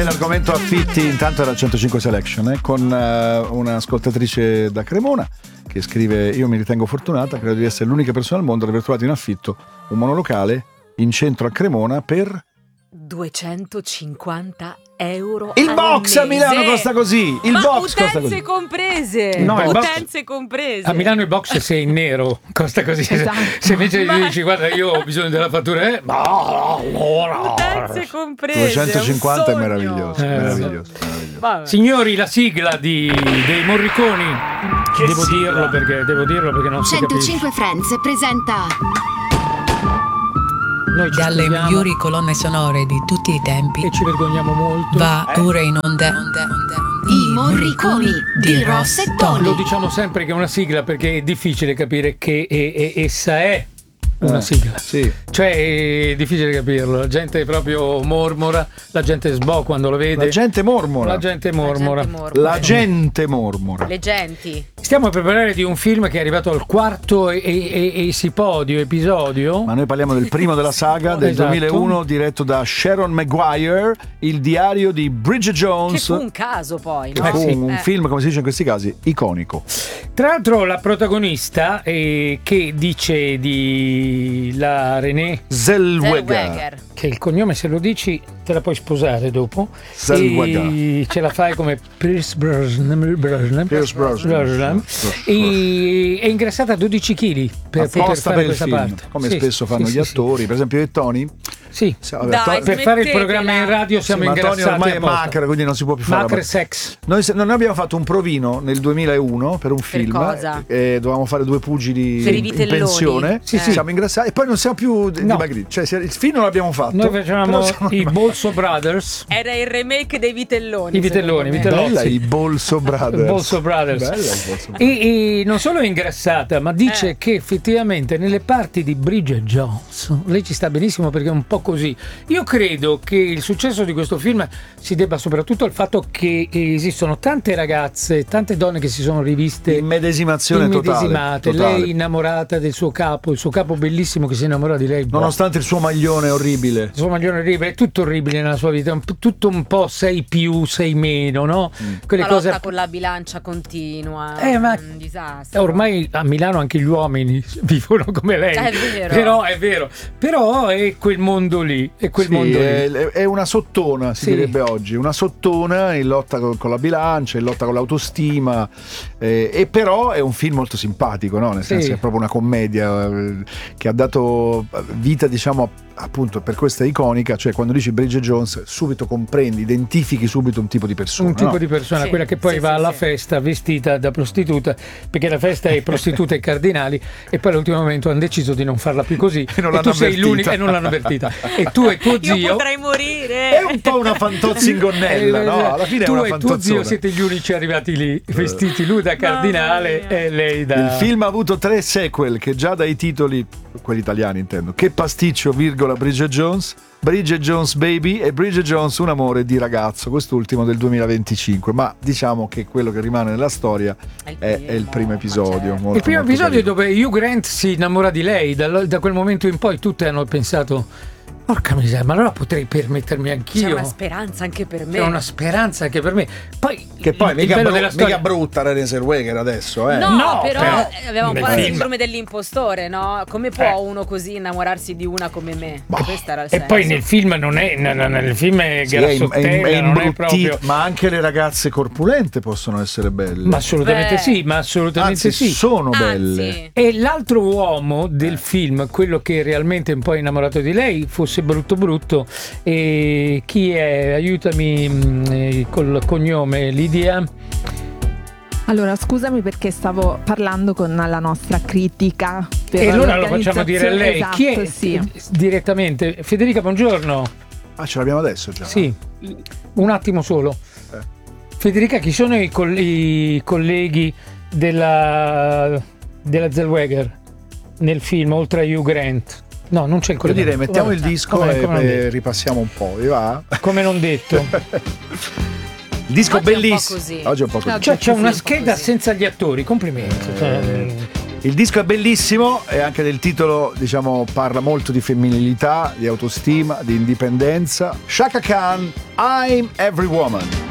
l'argomento affitti, intanto era 105 Selection, con un'ascoltatrice da Cremona che scrive: io mi ritengo fortunata, credo di essere l'unica persona al mondo ad aver trovato in affitto un monolocale in centro a Cremona per 250 euro. Il box a Milano costa così. Il box costa così. Utenze comprese. No, utenze comprese. A Milano il box, se è in nero, costa così. Esatto. Se invece gli dici guarda io ho bisogno della fattura, utenze comprese. 250 è meraviglioso, meraviglioso. Signori, la sigla dei Morriconi. Devo dirlo perché non si capisce. 105 Friends presenta dalle migliori colonne sonore di tutti i tempi, e ci vergogniamo molto, va ora in onda I Morriconi di Ross e Tony. Lo diciamo sempre che è una sigla perché è difficile capire che essa è una sigla. Sì. Cioè è difficile capirlo. La gente proprio mormora, la gente sbò quando lo vede. La gente mormora. La gente mormora. La gente mormora. Le genti. Stiamo a preparare di un film che è arrivato al quarto episodio. Ma noi parliamo del primo della saga del 2001, diretto da Sharon Maguire, Il diario di Bridget Jones. Che fu un caso poi, che no? fu un film, come si dice in questi casi, iconico. Tra l'altro la protagonista che dice di la Renée Zellweger, che il cognome, se lo dici te la puoi sposare dopo, e ce la fai come Pierce Brosnan, e è ingrassata 12 kg per poter fare questa parte, come spesso fanno gli attori. Per esempio io e Tony, per fare il programma in radio siamo ingrassati. Tony ormai è macro, quindi non si può più fare macro sex. Noi abbiamo fatto un provino nel 2001 per un film, dovevamo fare due pugili in pensione, siamo ingrassati e poi non siamo più dimagriti, cioè il film non l'abbiamo fatto. Noi facevamo i Bolso Brothers. Era il remake dei Vitelloni. I Vitelloni. Bella, i Bolso Brothers. Bolso Brothers. Bella, il Bolso Brothers. E non solo è ingrassata, ma dice che effettivamente nelle parti di Bridget Jones lei ci sta benissimo perché è un po' così. Io credo che il successo di questo film si debba soprattutto al fatto che esistono tante ragazze, tante donne che si sono riviste, immedesimazione totale. Lei innamorata del suo capo, il suo capo bellissimo che si innamora di lei, nonostante il suo maglione orribile. Il suo maglione orribile, è tutto orribile nella sua vita, tutto un po' 6 più, 6 meno, no? Quelle cose lotta con la bilancia continua, ma un disastro. Ormai a Milano anche gli uomini vivono come lei. È vero. Però è vero. Però è quel mondo lì, è una sottona, si direbbe oggi, una sottona in lotta con la bilancia, in lotta con l'autostima, e però è un film molto simpatico, no? Nel senso è proprio una commedia che ha dato vita, diciamo, appunto per questa iconica, cioè quando dici Bridget Jones subito comprendi, identifichi subito un tipo di persona. Un tipo di persona, quella che poi va alla festa vestita da prostituta, perché la festa è prostitute e cardinali, e poi all'ultimo momento hanno deciso di non farla più così e tu sei l'unica e non l'hanno avvertita. E tu e tuo zio, io potrei morire. È un po' una fantozzingonnella, no? Alla fine è una fantozzona. Tu e tuo zio siete gli unici arrivati lì, vestiti, lui da cardinale e lei da... Il film ha avuto 3 sequel che già dai titoli, quelli italiani intendo, Che pasticcio, Bridget Jones Baby e Bridget Jones Un amore di ragazzo, quest'ultimo del 2025, ma diciamo che quello che rimane nella storia è il primo episodio. Molto, il primo molto episodio carino, dove Hugh Grant si innamora di lei. Da quel momento in poi tutti hanno pensato: porca miseria, ma allora potrei permettermi anch'io. C'è una speranza anche per me. C'è una speranza anche per me. Poi che poi mica brutta Renée Zellweger adesso, eh? No, però aveva un po' la film. sindrome dell'impostore, no? Come può uno così innamorarsi di una come me? Questo era il e senso. poi nel film non è nel film è grassottella, non è proprio. Ma anche le ragazze corpulente possono essere belle. Ma assolutamente sì, sono belle. E l'altro uomo del film, quello che realmente un po' è innamorato di lei, fosse brutto, e chi è? Aiutami col cognome, Lidia. Allora, scusami perché stavo parlando con la nostra critica per e allora lo facciamo dire a lei. Esatto, chi è direttamente? Federica, buongiorno. Ce l'abbiamo adesso già. Sì, un attimo solo. Federica, chi sono i colleghi della Zellweger nel film, oltre a Hugh Grant? No, non c'è il collegamento. Io direi mettiamo il disco e ripassiamo un po', vi va? Come non detto. Il disco oggi bellissimo. Oggi è un po' così. C'è una scheda senza gli attori, complimenti. Il disco è bellissimo e anche del titolo, diciamo, parla molto di femminilità, di autostima, di indipendenza. Chaka Khan, I'm Every Woman.